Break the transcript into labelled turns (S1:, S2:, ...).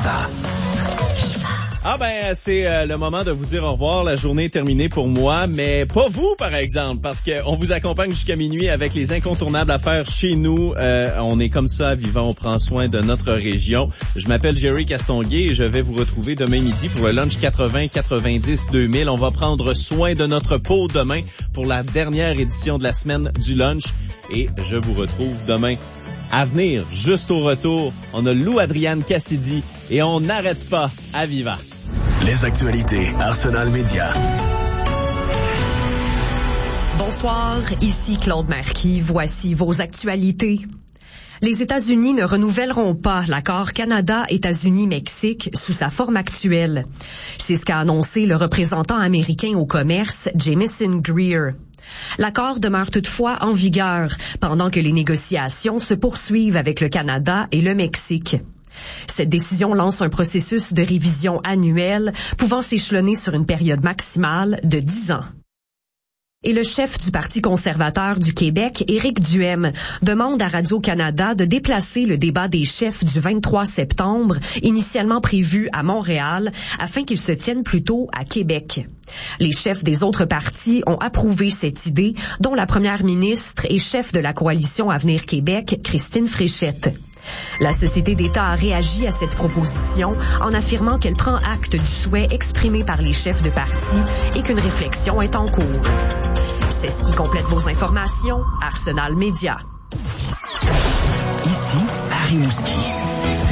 S1: Canada.
S2: C'est le moment de vous dire au revoir. La journée est terminée pour moi, mais pas vous, par exemple, parce qu'on vous accompagne jusqu'à minuit avec les incontournables à faire chez nous. On est comme ça, vivant, on prend soin de notre région. Je m'appelle Jerry Castonguay et je vais vous retrouver demain midi pour le lunch 80-90-2000. On va prendre soin de notre peau demain pour la dernière édition de la semaine du lunch et je vous retrouve demain. À venir, juste au retour, on a Lou Adrienne Cassidy et on n'arrête pas à Viva.
S1: Les actualités Arsenal Média.
S3: Bonsoir, ici Claude Marquis. Voici vos actualités. Les États-Unis ne renouvelleront pas l'accord Canada-États-Unis-Mexique sous sa forme actuelle. C'est ce qu'a annoncé le représentant américain au commerce, Jamieson Greer. L'accord demeure toutefois en vigueur pendant que les négociations se poursuivent avec le Canada et le Mexique. Cette décision lance un processus de révision annuel pouvant s'échelonner sur une période maximale de 10 ans. Et le chef du Parti conservateur du Québec, Éric Duhem, demande à Radio-Canada de déplacer le débat des chefs du 23 septembre, initialement prévu à Montréal, afin qu'il se tienne plutôt à Québec. Les chefs des autres partis ont approuvé cette idée, dont la première ministre et chef de la coalition Avenir Québec, Christine Fréchette. La Société d'État a réagi à cette proposition en affirmant qu'elle prend acte du souhait exprimé par les chefs de parti et qu'une réflexion est en cours. C'est ce qui complète vos informations. Arsenal Média.
S1: Ici, à Rimouski.